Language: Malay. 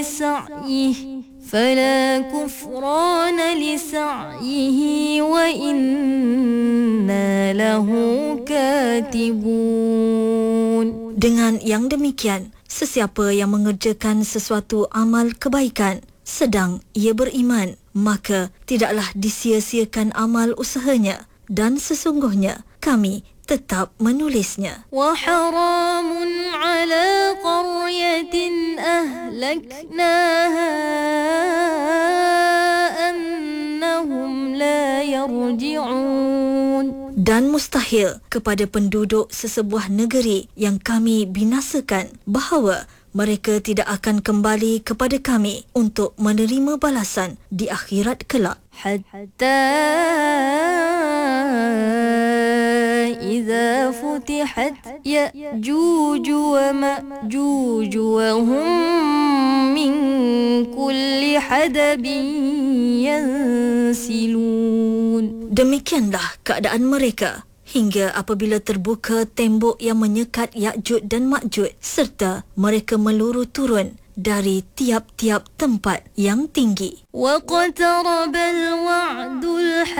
سعيه فلا كفران لسعيه وإنا له كاتبون. Dengan yang demikian, sesiapa yang mengerjakan sesuatu amal kebaikan sedang ia beriman, maka tidaklah disia-siakan amal usahanya, dan sesungguhnya kami tetap menulisnya. وحرام على قرية أهلكناها أنهم لا يرجعون. Dan mustahil kepada penduduk sesebuah negeri yang kami binasakan bahawa mereka tidak akan kembali kepada kami untuk menerima balasan di akhirat kelak. حتى إذا فتحت يأجوج ومأجوج وهم من كل حدب ينسلون. Demikianlah keadaan mereka hingga apabila terbuka tembok yang menyekat Ya'juj dan Ma'juj serta mereka meluru turun dari tiap-tiap tempat yang tinggi. وَاقْتَرَبَ الْوَعْدُ